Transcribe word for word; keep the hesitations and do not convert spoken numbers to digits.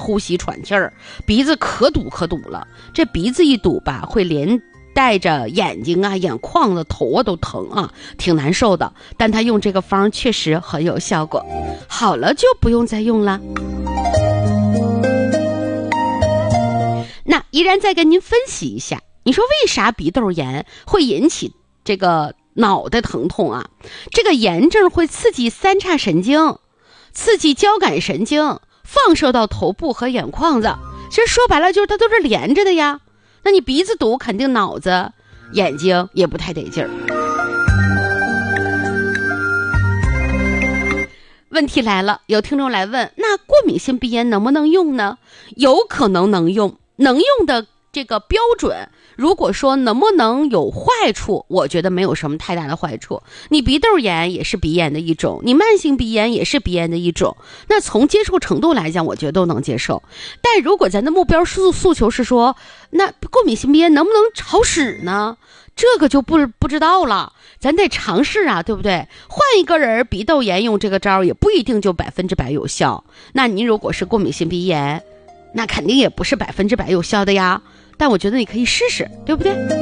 呼吸喘气儿，鼻子可堵可堵了。这鼻子一堵吧，会连带着眼睛啊、眼眶子、头啊都疼啊，挺难受的。但他用这个方确实很有效果，好了就不用再用了。那依然再跟您分析一下，你说为啥鼻窦炎会引起这个脑袋疼痛啊？这个炎症会刺激三叉神经，刺激交感神经，放射到头部和眼眶子。其实说白了就是它都是连着的呀。那你鼻子堵，肯定脑子、眼睛也不太得劲儿。问题来了，有听众来问，那过敏性鼻炎能不能用呢？有可能能用，能用的这个标准，如果说能不能有坏处，我觉得没有什么太大的坏处。你鼻窦炎也是鼻炎的一种，你慢性鼻炎也是鼻炎的一种，那从接受程度来讲，我觉得都能接受。但如果咱的目标诉诉求是说，那过敏性鼻炎能不能好使呢？这个就不不知道了，咱得尝试啊，对不对？换一个人鼻窦炎用这个招也不一定就百分之百有效。那您如果是过敏性鼻炎，那肯定也不是百分之百有效的呀。但我觉得你可以试试，对不对？